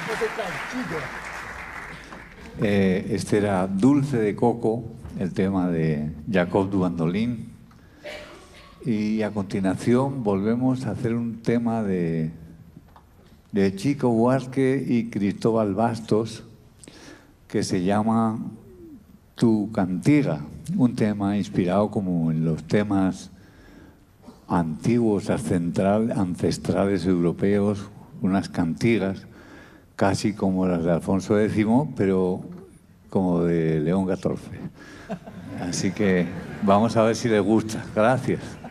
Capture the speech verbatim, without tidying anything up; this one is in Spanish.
Eh, este era Dulce de Coco, el tema de Jacob du Bandolin. Y a continuación volvemos a hacer un tema de, de Chico Buarque y Cristóbal Bastos, que se llama Tu Cantiga, un tema inspirado como en los temas antiguos, ancestral, ancestrales europeos, unas cantigas, casi como las de Alfonso décimo, pero como de León catorce. Así que vamos a ver si les gusta. Gracias.